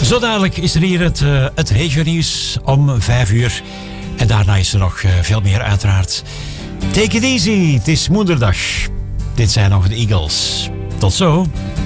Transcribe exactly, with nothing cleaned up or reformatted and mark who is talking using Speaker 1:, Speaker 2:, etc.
Speaker 1: Zo dadelijk is er hier het, uh, het regionieuws om vijf uur. En daarna is er nog uh, veel meer uiteraard. Take it easy, het is moederdag. Dit zijn nog de Eagles. Tot zo.